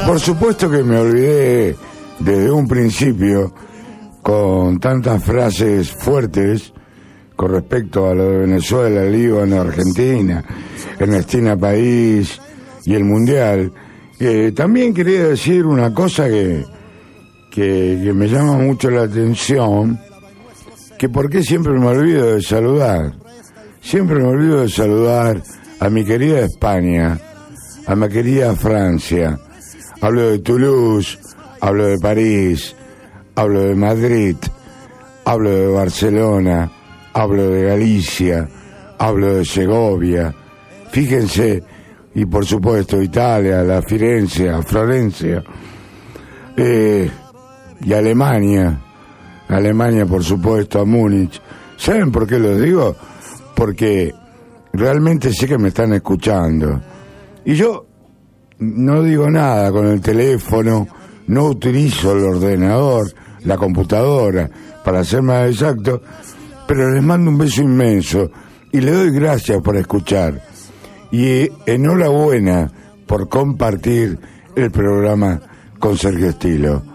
Por supuesto que me olvidé desde un principio con tantas frases fuertes con respecto a lo de Venezuela, Líbano, Argentina, Ernestina País y el Mundial. También quería decir una cosa que me llama mucho la atención, que por qué siempre me olvido de saludar. Siempre me olvido de saludar a mi querida España, a mi querida Francia. Hablo de Toulouse, hablo de París, hablo de Madrid, hablo de Barcelona, hablo de Galicia, hablo de Segovia. Fíjense, y por supuesto Italia, la Firenze, Florencia, y Alemania, por supuesto, a Múnich. ¿Saben por qué lo digo? Porque realmente sé que me están escuchando. Y yo no digo nada con el teléfono, no utilizo el ordenador, la computadora, para ser más exacto, pero les mando un beso inmenso y le doy gracias por escuchar. Y enhorabuena por compartir el programa con Sergio Estilo.